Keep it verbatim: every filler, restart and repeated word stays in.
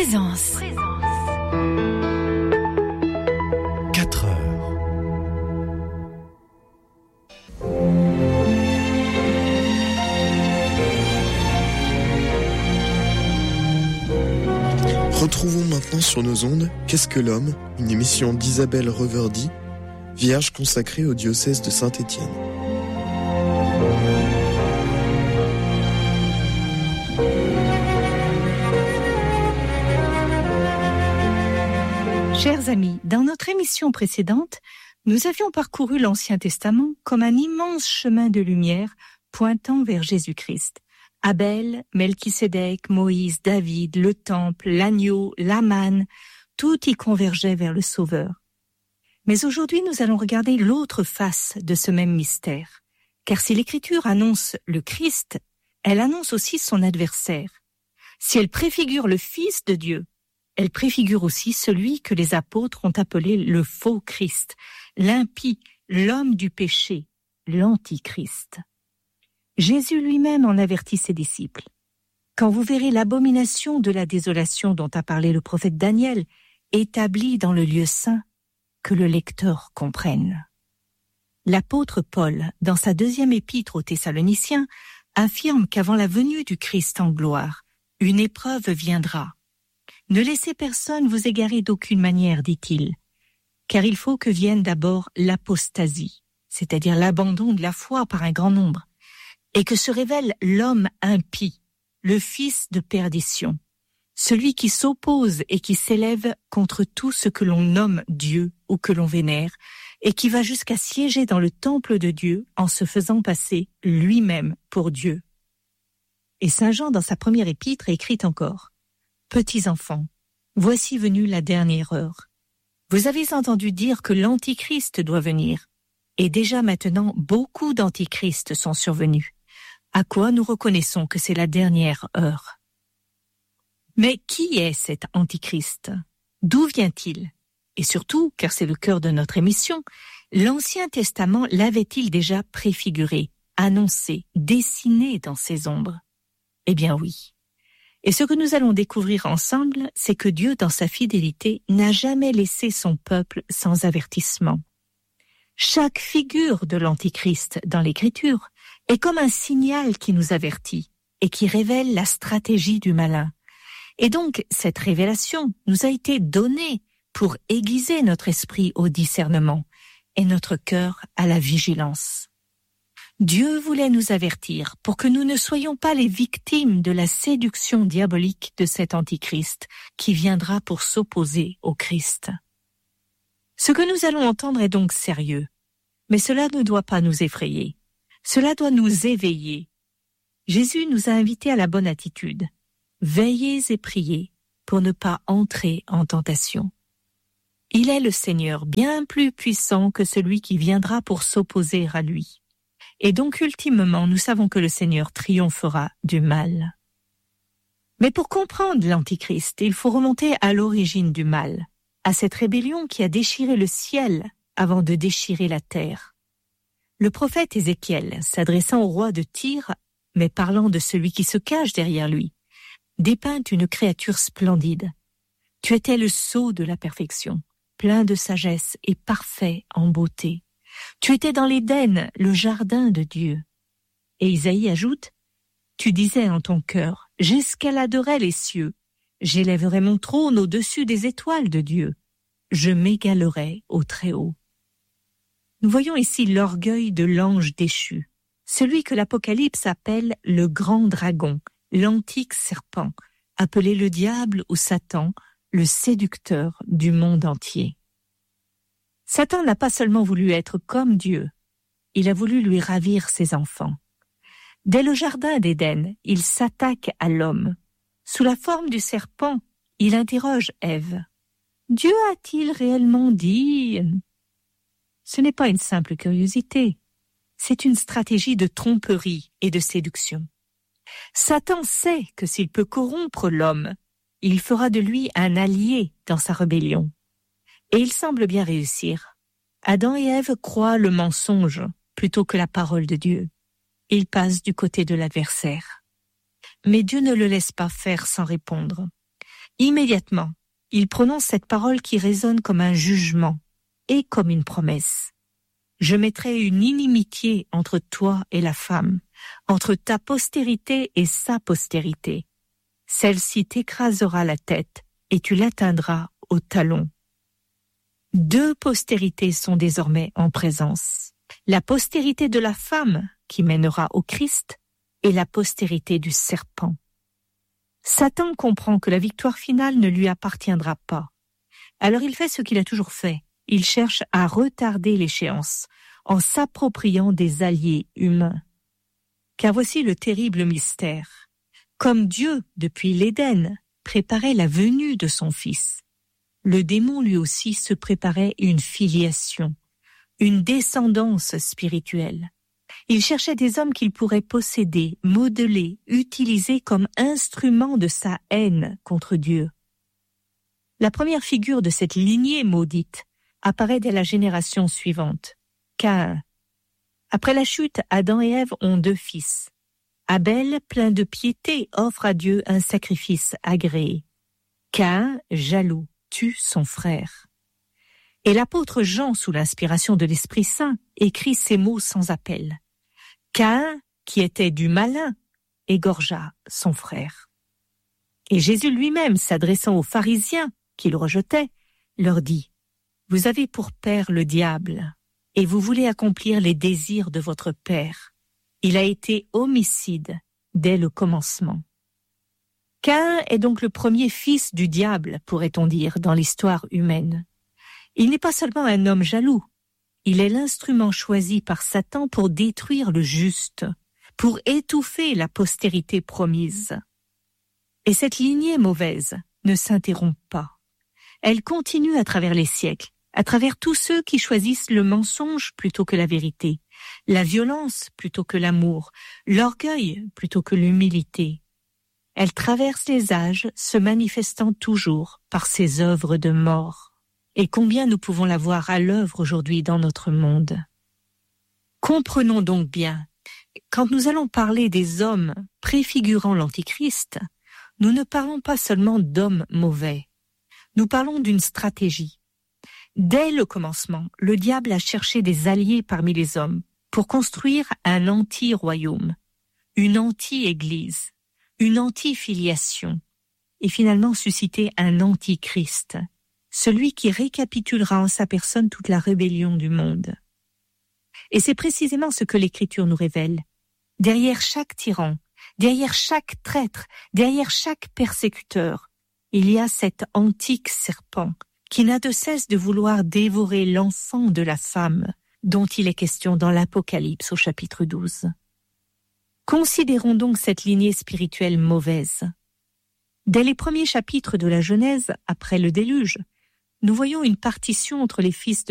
Présence. quatre heures. Retrouvons maintenant sur nos ondes Qu'est-ce que l'homme, une émission d'Isabelle Reverdy, vierge consacrée au diocèse de Saint-Étienne. Chers amis, dans notre émission précédente, nous avions parcouru l'Ancien Testament comme un immense chemin de lumière pointant vers Jésus-Christ. Abel, Melchisédek, Moïse, David, le temple, l'agneau, la manne, tout y convergeait vers le Sauveur. Mais aujourd'hui, nous allons regarder l'autre face de ce même mystère. Car si l'Écriture annonce le Christ, elle annonce aussi son adversaire. Si elle préfigure le Fils de Dieu, elle préfigure aussi celui que les apôtres ont appelé le faux Christ, l'impie, l'homme du péché, l'antichrist. Jésus lui-même en avertit ses disciples. Quand vous verrez l'abomination de la désolation dont a parlé le prophète Daniel, établie dans le lieu saint, que le lecteur comprenne. L'apôtre Paul, dans sa deuxième épître aux Thessaloniciens, affirme qu'avant la venue du Christ en gloire, une épreuve viendra. Ne laissez personne vous égarer d'aucune manière, dit-il, car il faut que vienne d'abord l'apostasie, c'est-à-dire l'abandon de la foi par un grand nombre, et que se révèle l'homme impie, le fils de perdition, celui qui s'oppose et qui s'élève contre tout ce que l'on nomme Dieu ou que l'on vénère, et qui va jusqu'à siéger dans le temple de Dieu en se faisant passer lui-même pour Dieu. Et Saint Jean, dans sa première épître, écrit encore: Petits enfants, voici venue la dernière heure. Vous avez entendu dire que l'Antichrist doit venir, et déjà maintenant beaucoup d'Antichrists sont survenus, à quoi nous reconnaissons que c'est la dernière heure. Mais qui est cet Antichrist? D'où vient-il? Et surtout, car c'est le cœur de notre émission, l'Ancien Testament l'avait-il déjà préfiguré, annoncé, dessiné dans ses ombres? Eh bien oui. Et ce que nous allons découvrir ensemble, c'est que Dieu, dans sa fidélité, n'a jamais laissé son peuple sans avertissement. Chaque figure de l'Antichrist dans l'Écriture est comme un signal qui nous avertit et qui révèle la stratégie du malin. Et donc, cette révélation nous a été donnée pour aiguiser notre esprit au discernement et notre cœur à la vigilance. Dieu voulait nous avertir pour que nous ne soyons pas les victimes de la séduction diabolique de cet Antichrist qui viendra pour s'opposer au Christ. Ce que nous allons entendre est donc sérieux, mais cela ne doit pas nous effrayer. Cela doit nous éveiller. Jésus nous a invités à la bonne attitude. Veillez et priez pour ne pas entrer en tentation. Il est le Seigneur bien plus puissant que celui qui viendra pour s'opposer à lui. Et donc, ultimement, nous savons que le Seigneur triomphera du mal. Mais pour comprendre l'Antichrist, il faut remonter à l'origine du mal, à cette rébellion qui a déchiré le ciel avant de déchirer la terre. Le prophète Ézéchiel, s'adressant au roi de Tyr, mais parlant de celui qui se cache derrière lui, dépeint une créature splendide. Tu étais le sceau de la perfection, plein de sagesse et parfait en beauté. Tu étais dans l'Éden, le jardin de Dieu. Et Isaïe ajoute, tu disais en ton cœur, j'escaladerai les cieux, j'élèverai mon trône au-dessus des étoiles de Dieu, je m'égalerai au Très-Haut. Nous voyons ici l'orgueil de l'ange déchu, celui que l'Apocalypse appelle le grand dragon, l'antique serpent, appelé le diable ou Satan, le séducteur du monde entier. Satan n'a pas seulement voulu être comme Dieu, il a voulu lui ravir ses enfants. Dès le jardin d'Éden, il s'attaque à l'homme. Sous la forme du serpent, il interroge Ève. Dieu a-t-il réellement dit? Ce n'est pas une simple curiosité, c'est une stratégie de tromperie et de séduction. Satan sait que s'il peut corrompre l'homme, il fera de lui un allié dans sa rébellion. Et il semble bien réussir. Adam et Ève croient le mensonge plutôt que la parole de Dieu. Ils passent du côté de l'adversaire. Mais Dieu ne le laisse pas faire sans répondre. Immédiatement, il prononce cette parole qui résonne comme un jugement et comme une promesse. Je mettrai une inimitié entre toi et la femme, entre ta postérité et sa postérité. Celle-ci t'écrasera la tête et tu l'atteindras au talon. Deux postérités sont désormais en présence. La postérité de la femme qui mènera au Christ et la postérité du serpent. Satan comprend que la victoire finale ne lui appartiendra pas. Alors il fait ce qu'il a toujours fait. Il cherche à retarder l'échéance en s'appropriant des alliés humains. Car voici le terrible mystère. Comme Dieu, depuis l'Éden, préparait la venue de son Fils, le démon lui aussi se préparait une filiation, une descendance spirituelle. Il cherchait des hommes qu'il pourrait posséder, modeler, utiliser comme instrument de sa haine contre Dieu. La première figure de cette lignée maudite apparaît dès la génération suivante, Caïn. Après la chute, Adam et Ève ont deux fils. Abel, plein de piété, offre à Dieu un sacrifice agréé. Caïn, jaloux, tue son frère. Et l'apôtre Jean, sous l'inspiration de l'Esprit Saint, écrit ces mots sans appel. Caïn, qui était du malin, égorgea son frère. Et Jésus lui-même, s'adressant aux pharisiens qui le rejetaient, leur dit « Vous avez pour père le diable, et vous voulez accomplir les désirs de votre père. Il a été homicide dès le commencement. » Caïn est donc le premier fils du diable, pourrait-on dire, dans l'histoire humaine. Il n'est pas seulement un homme jaloux, il est l'instrument choisi par Satan pour détruire le juste, pour étouffer la postérité promise. Et cette lignée mauvaise ne s'interrompt pas. Elle continue à travers les siècles, à travers tous ceux qui choisissent le mensonge plutôt que la vérité, la violence plutôt que l'amour, l'orgueil plutôt que l'humilité. Elle traverse les âges, se manifestant toujours par ses œuvres de mort. Et combien nous pouvons la voir à l'œuvre aujourd'hui dans notre monde. Comprenons donc bien, quand nous allons parler des hommes préfigurant l'Antichrist, nous ne parlons pas seulement d'hommes mauvais. Nous parlons d'une stratégie. Dès le commencement, le diable a cherché des alliés parmi les hommes pour construire un anti-royaume, une anti-église, une anti-filiation, et finalement susciter un antichrist, celui qui récapitulera en sa personne toute la rébellion du monde. Et c'est précisément ce que l'Écriture nous révèle. Derrière chaque tyran, derrière chaque traître, derrière chaque persécuteur, il y a cet antique serpent qui n'a de cesse de vouloir dévorer l'enfant de la femme dont il est question dans l'Apocalypse au chapitre douze. Considérons donc cette lignée spirituelle mauvaise. Dès les premiers chapitres de la Genèse, après le déluge, nous voyons une partition entre les fils de